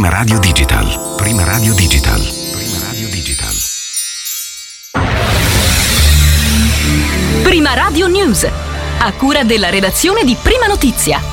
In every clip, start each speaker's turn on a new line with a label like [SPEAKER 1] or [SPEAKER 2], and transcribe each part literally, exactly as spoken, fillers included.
[SPEAKER 1] Prima Radio Digital. Prima Radio Digital. Prima Radio Digital.
[SPEAKER 2] Prima Radio News. A cura della redazione di Prima Notizia.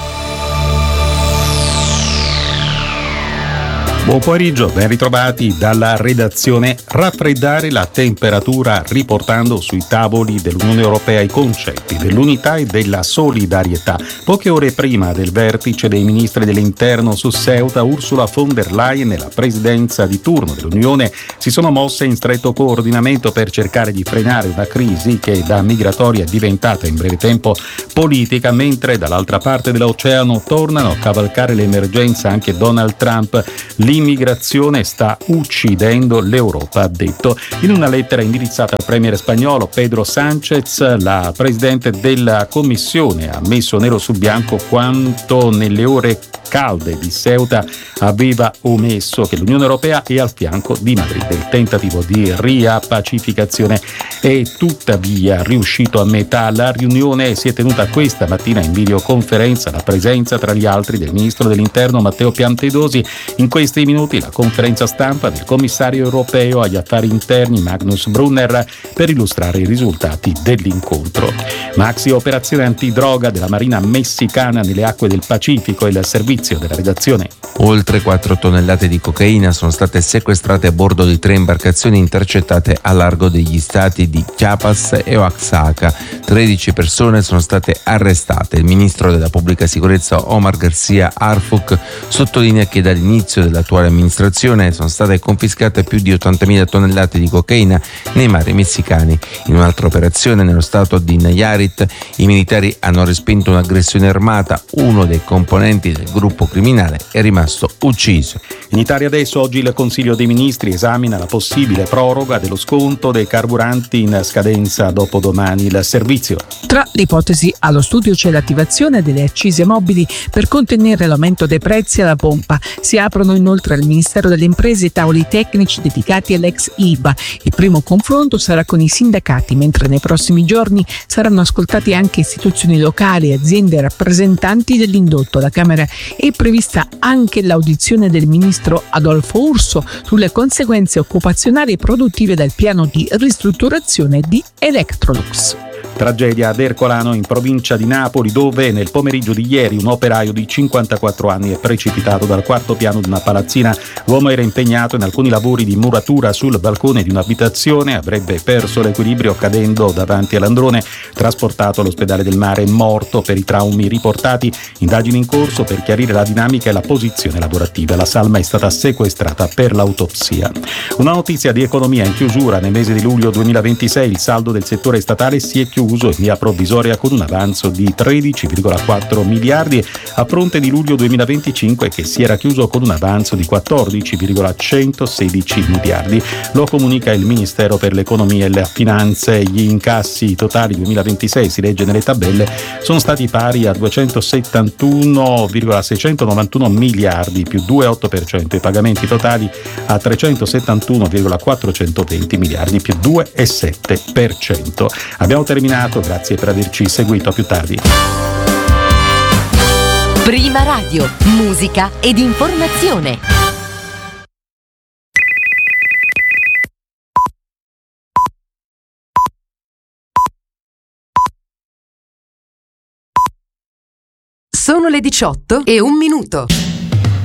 [SPEAKER 3] Buon pomeriggio, ben ritrovati dalla redazione. Raffreddare la temperatura riportando sui tavoli dell'Unione Europea i concetti dell'unità e della solidarietà. Poche ore prima del vertice dei ministri dell'interno su Ceuta, Ursula von der Leyen e la presidenza di turno dell'Unione si sono mosse in stretto coordinamento per cercare di frenare una crisi che da migratoria è diventata in breve tempo politica, mentre dall'altra parte dell'oceano tornano a cavalcare l'emergenza anche Donald Trump. L'immigrazione sta uccidendo l'Europa, ha detto. In una lettera indirizzata al premier spagnolo Pedro Sánchez, la presidente della Commissione ha messo nero su bianco quanto nelle ore calde di Ceuta aveva omesso, che l'Unione Europea è al fianco di Madrid. Il tentativo di riappacificazione è tuttavia riuscito a metà. La riunione si è tenuta questa mattina in videoconferenza, la presenza tra gli altri del ministro dell'interno Matteo Piantedosi. In questi minuti la conferenza stampa del commissario europeo agli affari interni Magnus Brunner per illustrare i risultati dell'incontro. Maxi operazione antidroga della Marina messicana nelle acque del Pacifico. Il servizio della redazione.
[SPEAKER 4] Oltre quattro tonnellate di cocaina sono state sequestrate a bordo di tre imbarcazioni intercettate a largo degli stati di Chiapas e Oaxaca. tredici persone sono state arrestate. Il ministro della pubblica sicurezza Omar Garcia Harfuch sottolinea che dall'inizio dell'attuale amministrazione sono state confiscate più di ottantamila tonnellate di cocaina nei mari messicani. In un'altra operazione nello stato di Nayarit i militari hanno respinto un'aggressione armata. Uno dei componenti del gruppo criminale è rimasto ucciso.
[SPEAKER 3] In Italia adesso oggi il Consiglio dei Ministri esamina la possibile proroga dello sconto dei carburanti in scadenza dopodomani. Il servizio.
[SPEAKER 5] Tra le ipotesi allo studio c'è l'attivazione delle accise mobili per contenere l'aumento dei prezzi alla pompa. Si aprono inoltre al Ministero delle Imprese tavoli tecnici dedicati all'ex I V A. Il primo confronto sarà con i sindacati, mentre nei prossimi giorni saranno ascoltati anche istituzioni locali, aziende e rappresentanti dell'indotto. La Camera è prevista anche l'audizione del ministro Adolfo Urso sulle conseguenze occupazionali e produttive del piano di ristrutturazione di Electrolux.
[SPEAKER 3] Tragedia ad Ercolano in provincia di Napoli, dove nel pomeriggio di ieri un operaio di cinquantaquattro anni è precipitato dal quarto piano di una palazzina. L'uomo era impegnato in alcuni lavori di muratura sul balcone di un'abitazione, avrebbe perso l'equilibrio cadendo davanti all'androne, trasportato all'ospedale del Mare, morto per i traumi riportati. Indagini in corso per chiarire la dinamica e la posizione lavorativa. La salma è stata sequestrata per l'autopsia. Una notizia di economia in chiusura: nel mese di luglio duemilaventisei il saldo del settore statale si è chiuso in via provvisoria con un avanzo di tredici virgola quattro miliardi a fronte di luglio duemilaventicinque, che si era chiuso con un avanzo di quattordici virgola centosedici miliardi. Lo comunica il Ministero per l'Economia e le Finanze. Gli incassi totali duemilaventisei, si legge nelle tabelle, sono stati pari a duecentosettantuno virgola seicentonovantuno miliardi più due virgola otto per cento. I pagamenti totali a trecentosettantuno virgola quattrocentoventi miliardi più due virgola sette per cento. Abbiamo terminato. Grazie per averci seguito. A più tardi.
[SPEAKER 2] Prima Radio, musica ed informazione. Sono le diciotto e un minuto.